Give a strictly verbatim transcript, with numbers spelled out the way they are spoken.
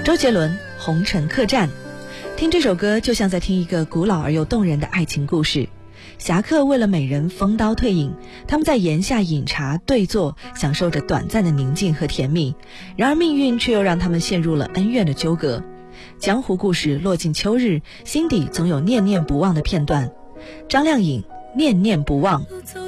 周杰伦《红尘客栈》，听这首歌就像在听一个古老而又动人的爱情故事。侠客为了美人封刀退隐，他们在檐下饮茶对坐，享受着短暂的宁静和甜蜜。然而命运却又让他们陷入了恩怨的纠葛。江湖故事落尽秋日，心底总有念念不忘的片段。张靓颖，念念不忘。